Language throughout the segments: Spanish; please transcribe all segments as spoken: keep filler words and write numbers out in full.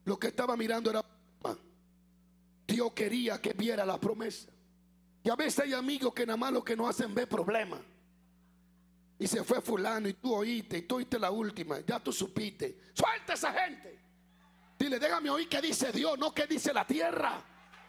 Lo que estaba mirando era Dios quería que viera la promesa. Y a veces hay amigos que nada más lo que no hacen ver problemas. Y se fue fulano y tú oíste, y tú oíste la última, ya tú supiste. Suelta a esa gente. Dile, déjame oír qué dice Dios, no qué dice la tierra.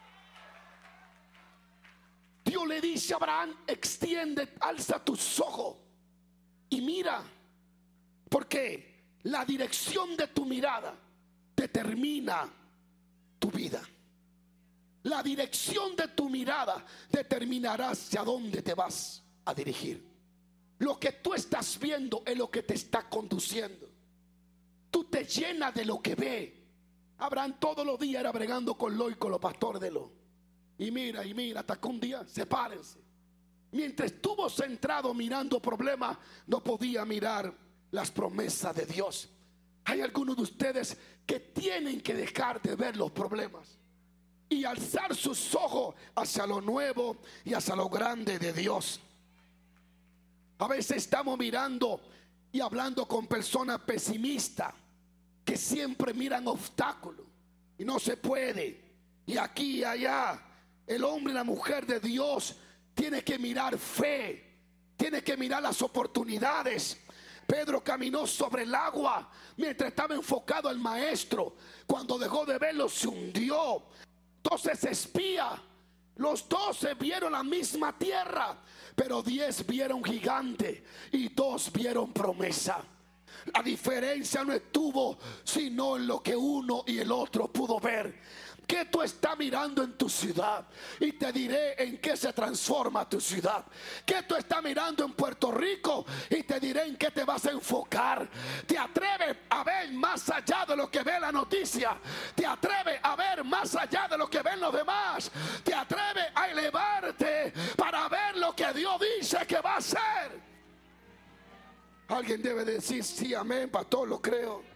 Dios le dice a Abraham, extiende, alza tus ojos y mira, porque la dirección de tu mirada determina tu vida. La dirección de tu mirada determinará hacia dónde te vas a dirigir. Lo que tú estás viendo es lo que te está conduciendo. Tú te llenas de lo que ve. Abraham todos los días era bregando con Lot y con los pastores de Lot. Y mira, y mira, hasta que un día sepárense. Mientras estuvo centrado mirando problemas, no podía mirar las promesas de Dios. Hay algunos de ustedes que tienen que dejar de ver los problemas y alzar sus ojos hacia lo nuevo y hacia lo grande de Dios. A veces estamos mirando y hablando con personas pesimistas que siempre miran obstáculos y no se puede. Y aquí y allá, el hombre y la mujer de Dios tiene que mirar fe, tiene que mirar las oportunidades. Pedro caminó sobre el agua mientras estaba enfocado al maestro. Cuando dejó de verlo se hundió. Entonces espía, los doce vieron la misma tierra, pero diez vieron gigante y dos vieron promesa. La diferencia no estuvo sino en lo que uno y el otro pudo ver. ¿Qué tú estás mirando en tu ciudad? Y te diré en qué se transforma tu ciudad. ¿Qué tú estás mirando en Puerto Rico? Y te diré en qué te vas a enfocar. ¿Te atreves a ver más allá de lo que ve la noticia? ¿Te atreves a ver más allá de lo que ven los demás? ¿Te atreves a elevarte para ver lo que Dios dice que va a hacer? Alguien debe decir sí, amén, pastor, lo creo.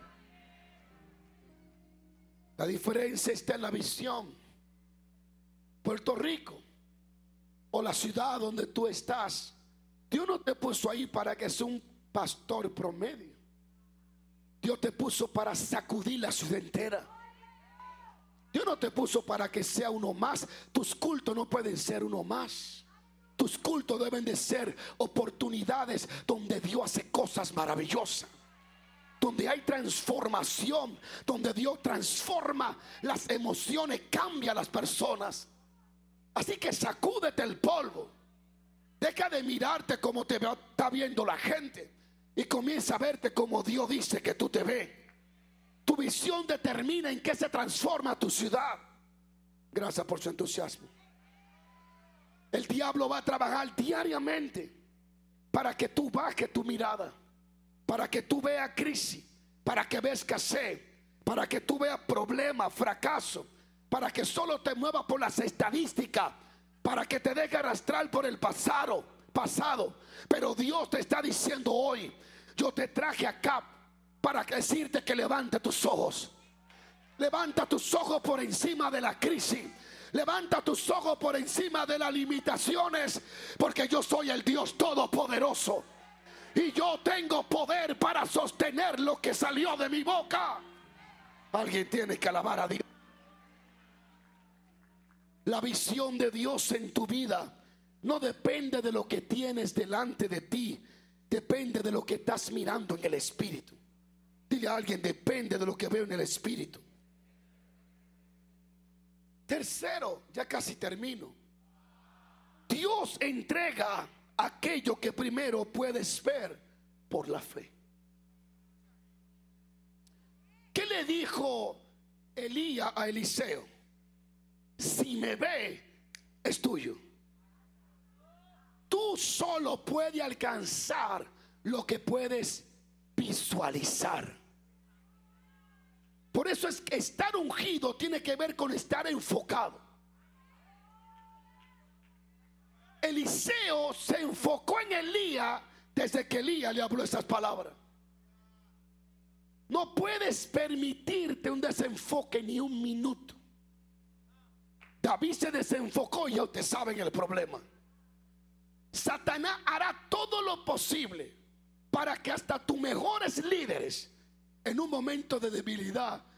La diferencia está en la visión. Puerto Rico o la ciudad donde tú estás, Dios no te puso ahí para que seas un pastor promedio. Dios te puso para sacudir la ciudad entera. Dios no te puso para que sea uno más. Tus cultos no pueden ser uno más. Tus cultos deben de ser oportunidades donde Dios hace cosas maravillosas, donde hay transformación, donde Dios transforma las emociones, cambia a las personas. Así que sacúdete el polvo. Deja de mirarte como te está viendo la gente y comienza a verte como Dios dice que tú te ves. Tu visión determina en qué se transforma tu ciudad. Gracias por su entusiasmo. El diablo va a trabajar diariamente para que tú bajes tu mirada, para que tú veas crisis, para que veas escasez, para que tú veas problemas, fracaso, para que solo te muevas por las estadísticas, para que te deje arrastrar por el pasado, pasado. Pero Dios te está diciendo hoy, yo te traje acá para decirte que levante tus ojos. Levanta tus ojos por encima de la crisis. Levanta tus ojos por encima de las limitaciones, porque yo soy el Dios todopoderoso. Y yo tengo poder para sostener lo que salió de mi boca. Alguien tiene que alabar a Dios. La visión de Dios en tu vida no depende de lo que tienes delante de ti. Depende de lo que estás mirando en el Espíritu. Dile a alguien, depende de lo que veo en el Espíritu. Tercero, ya casi termino. Dios entrega aquello que primero puedes ver por la fe. ¿Qué le dijo Elías a Eliseo? Si me ve, es tuyo. Tú solo puedes alcanzar lo que puedes visualizar. Por eso es que estar ungido tiene que ver con estar enfocado. Eliseo se enfocó en Elías desde que Elías le habló esas palabras. No puedes permitirte un desenfoque ni un minuto. David se desenfocó y ya ustedes saben el problema. Satanás hará todo lo posible para que hasta tus mejores líderes en un momento de debilidad